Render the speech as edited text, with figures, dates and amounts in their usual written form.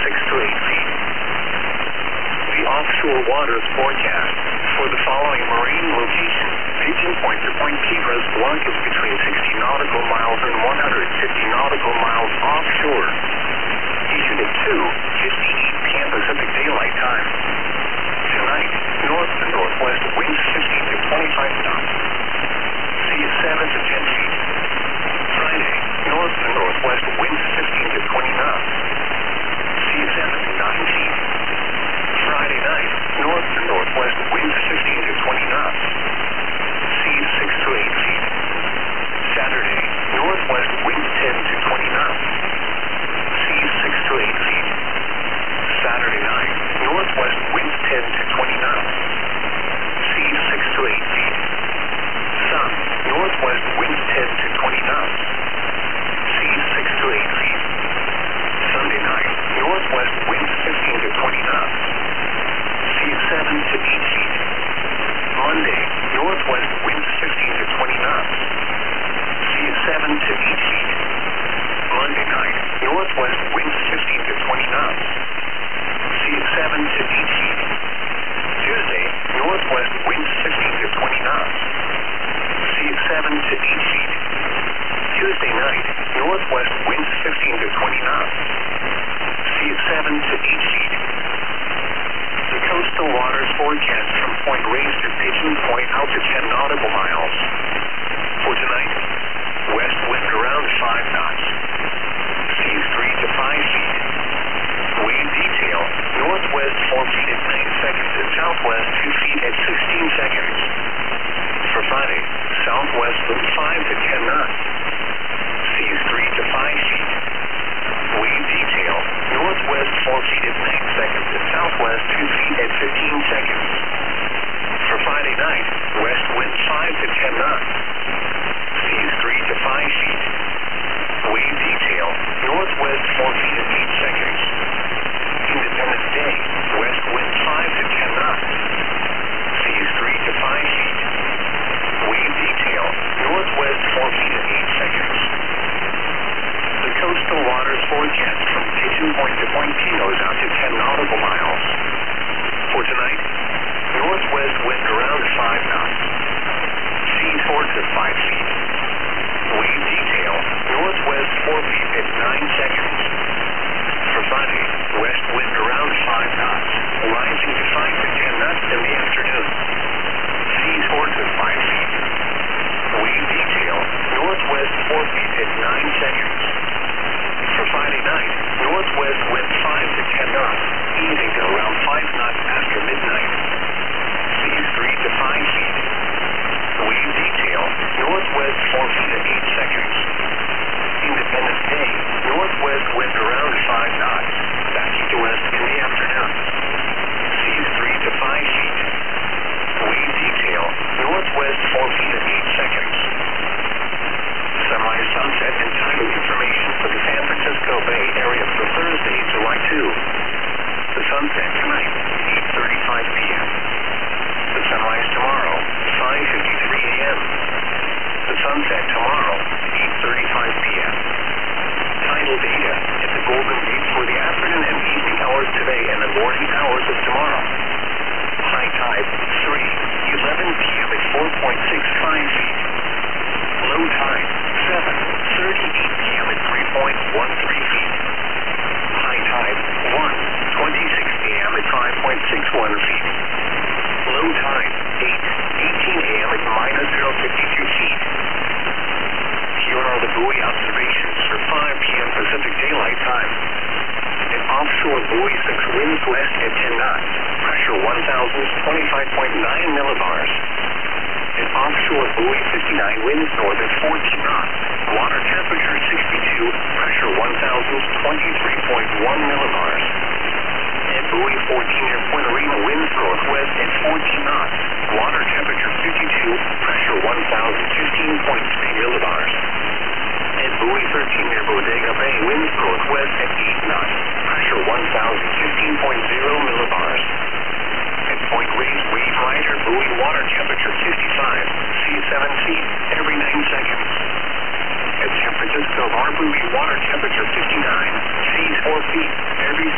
to 8 feet. The offshore waters forecast for the following marine locations: Pigeon Point to Point Piedras Blancas is between 60 nautical miles and 150 nautical miles offshore. Issued at 2:58 p.m. Pacific Daylight Time. Tonight, north to northwest winds 15 to 25 knots. Sea 7 to 10 feet. Friday, north to northwest winds 15 to 20 knots. Sea 7 to 9 feet. Friday night, north to northwest winds 15 to 20 knots. Sea 6 to 8 feet. Saturday, northwest winds 10 to 20 knots. Sea 6 to 8 feet. Saturday night, northwest winds 10 to 20 knots. Sea 6 to 8 feet. Sun, northwest winds 10 to 20 knots. Sea 6 to 8 feet. Sunday night, northwest winds 15 to 20 knots. Sea 7 to 8 feet. Monday, northwest winds 15 to 20 knots. Sea 7 to 8 feet. Monday night, northwest winds 15 to 20 knots. Sea 7 to 8 feet. Tuesday, northwest winds 15 to 20 knots. Sea 7 to 8 feet. Tuesday night, northwest winds 15 to 20 knots. Sea 7 to 8 feet. The coastal waters forecast from Point Reyes to Pigeon Point out to 10 nautical miles. For tonight, west wind around 5 knots. Seas 3 to 5 feet. Wave detail, northwest 4 feet at 9 seconds and southwest 2 feet at 16 seconds. For Friday, southwest wind 5 to 10 knots. Seas 3 to 5 feet. Wave detail, northwest 4 feet at 9 seconds and southwest 2 feet at 15 seconds. For Friday night, west wind 5 to 10 knots. Seas 3 to 5 feet. Wave detail, northwest 4 feet at 8 seconds. Independence Day, west wind 5 to 10 knots. Seas 3 to 5 feet. Wave detail, northwest 4 feet at 8 seconds. The coastal waters forecast from Pigeon Point to Point Pinos out to 10 nautical miles. For tonight, northwest wind around 5 knots. Seas 4 to 5 feet. Wave detail, northwest 4 feet at 9 seconds. For Friday, west wind around 5 knots, rising to 5 to 10 knots in the afternoon. Seas 4 to 5 feet. Wave detail, northwest 4 feet at 9 seconds. For Friday night, northwest wind 5 to 10 knots, easing to around 5 knots after midnight. Seas 3 to 5 feet. Wave detail, northwest 4 feet at 8 seconds. Independence Day, northwest wind around 5 knots, back east to west in the afternoon. Seas 3 to 5 feet. Wave detail, northwest 4 feet at 8 seconds. Sunrise, sunset, and timing information for the San Francisco Bay Area for Thursday, July 2. The sunset tonight, 8:35 p.m. The sunrise tomorrow, 5:53 a.m. The sunset tomorrow, 8:35 p.m. Tidal data at the Golden Gate for the afternoon and evening hours today and the morning hours of tomorrow. High tide, 3:11 p.m. at 4.65 feet. Low tide, 7:38 p.m. at 3.13 feet. High tide, 1:26 a.m. at 5.61 feet. Low tide, 8:18 a.m. at -0.52 feet. Here are the buoy observations for 5 p.m. Pacific Daylight Time. An offshore buoy 6 winds west at 10 knots. Pressure 1,025.9 millibars. An offshore buoy 59 winds north at 14 knots. Water temperature 62. Pressure 1,023.1 millibars. And buoy 14 near Point Arena winds northwest at 14 knots. Water temperature 52. Pressure 1,015.3 millibars. And buoy 13 near Bodega Bay winds northwest at 8 knots. Pressure 1,015.0 millibars. At Point Reyes wave rider buoy water temperature 55. Sea 7 feet every 9 seconds. At San Francisco Bar buoy water temperature 59. Seas 4 feet every